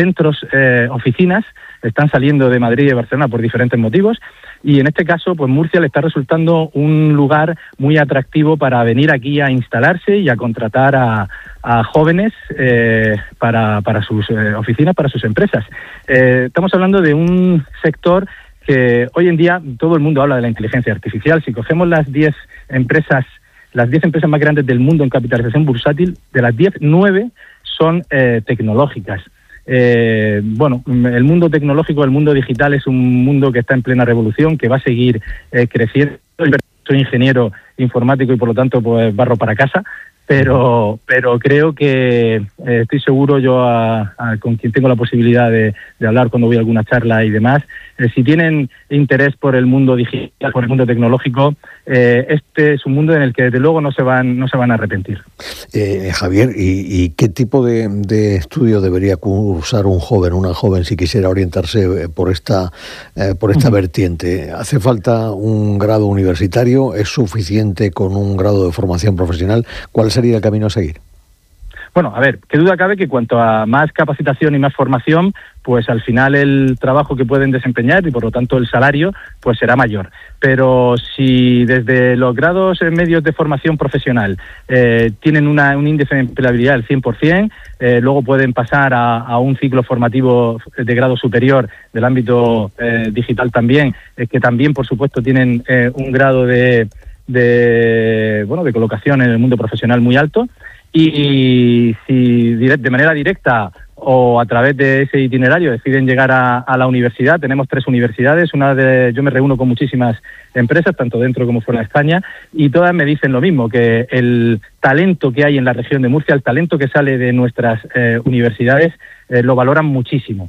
centros, oficinas, están saliendo de Madrid y de Barcelona por diferentes motivos, y en este caso, pues Murcia le está resultando un lugar muy atractivo para venir aquí a instalarse y a contratar a jóvenes para sus oficinas, para sus empresas. Estamos hablando de un sector que hoy en día todo el mundo habla de la inteligencia artificial. Si cogemos las 10 empresas más grandes del mundo en capitalización bursátil, de las 10, 9 son tecnológicas. Bueno, el mundo tecnológico, el mundo digital es un mundo que está en plena revolución, que va a seguir creciendo. Soy ingeniero informático y por lo tanto pues barro para casa, pero creo que estoy seguro yo con quien tengo la posibilidad de hablar cuando voy a alguna charla y demás, si tienen interés por el mundo digital, por el mundo tecnológico, este es un mundo en el que desde luego no se van a arrepentir. Javier, ¿y qué tipo de estudio debería cursar una joven si quisiera orientarse por esta vertiente? ¿Hace falta un grado universitario? ¿Es suficiente con un grado de formación profesional? ¿Cuál sería el camino a seguir? Bueno, a ver, qué duda cabe que cuanto a más capacitación y más formación, pues al final el trabajo que pueden desempeñar y por lo tanto el salario, pues será mayor. Pero si desde los grados medios de formación profesional tienen un índice de empleabilidad del 100%, luego pueden pasar a un ciclo formativo de grado superior del ámbito digital también, que también por supuesto tienen un grado de colocación en el mundo profesional muy alto. Y si de manera directa o a través de ese itinerario deciden llegar a la universidad, tenemos 3 universidades, yo me reúno con muchísimas empresas, tanto dentro como fuera de España, y todas me dicen lo mismo, que el talento que hay en la región de Murcia, el talento que sale de nuestras universidades, lo valoran muchísimo.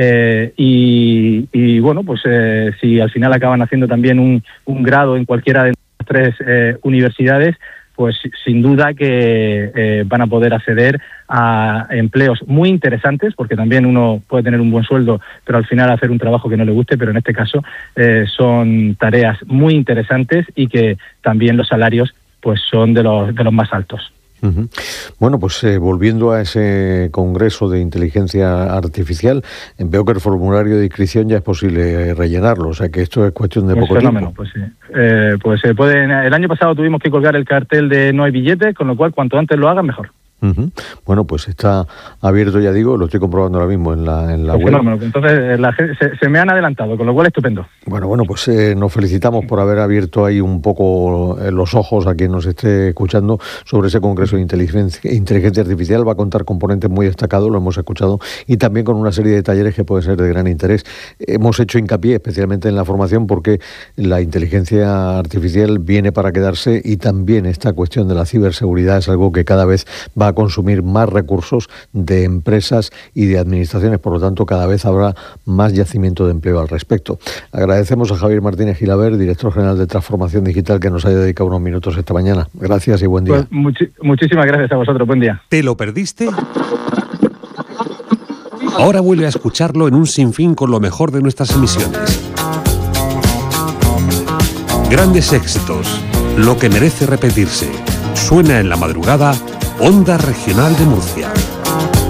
Y bueno, pues si al final acaban haciendo también un grado en cualquiera de las 3 universidades, pues sin duda que van a poder acceder a empleos muy interesantes, porque también uno puede tener un buen sueldo, pero al final hacer un trabajo que no le guste, pero en este caso son tareas muy interesantes y que también los salarios pues son de los más altos. Uh-huh. Bueno, pues volviendo a ese congreso de inteligencia artificial, veo que el formulario de inscripción ya es posible rellenarlo, o sea que esto es cuestión de poco tiempo. Pues sí. El año pasado tuvimos que colgar el cartel de no hay billetes, con lo cual cuanto antes lo hagan mejor. Uh-huh. Bueno, pues está abierto, ya digo, lo estoy comprobando ahora mismo en la web. Fenómeno. Entonces se me han adelantado, con lo cual estupendo. Bueno, pues nos felicitamos por haber abierto ahí un poco los ojos a quien nos esté escuchando sobre ese congreso de inteligencia artificial. Va a contar componentes muy destacados, lo hemos escuchado, y también con una serie de talleres que pueden ser de gran interés. Hemos hecho hincapié especialmente en la formación porque la inteligencia artificial viene para quedarse, y también esta cuestión de la ciberseguridad es algo que cada vez va a consumir más recursos de empresas y de administraciones, por lo tanto cada vez habrá más yacimiento de empleo al respecto. Agradecemos a Javier Martínez Gilabert, director general de Transformación Digital, que nos haya dedicado unos minutos esta mañana. Gracias y buen día. Pues muchísimas gracias a vosotros, buen día. ¿Te lo perdiste? Ahora vuelve a escucharlo en un sinfín con lo mejor de nuestras emisiones. Grandes éxitos, lo que merece repetirse. Suena en la madrugada, Onda Regional de Murcia.